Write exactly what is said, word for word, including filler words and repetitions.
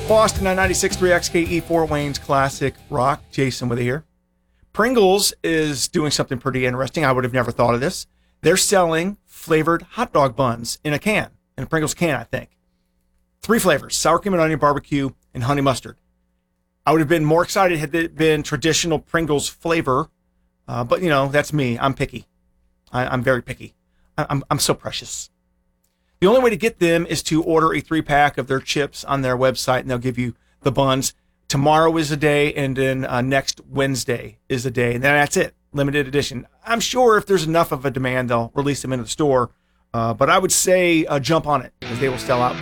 Boston on ninety-six point three X K E, Fort Wayne's Classic Rock. Jason with you here. Pringles is doing something pretty interesting. I would have never thought of this. They're selling flavored hot dog buns in a can, in a Pringles can, I think. Three flavors, sour cream and onion, barbecue, and honey mustard. I would have been more excited had it been traditional Pringles flavor, uh, but, you know, that's me. I'm picky. I, I'm very picky. I, I'm, I'm so precious. The only way to get them is to order a three-pack of their chips on their website, and they'll give you the buns. Tomorrow is a day, and then uh, next Wednesday is a day, and then that's it. Limited edition. I'm sure if there's enough of a demand, they'll release them into the store, uh, but I would say uh, jump on it, because they will sell out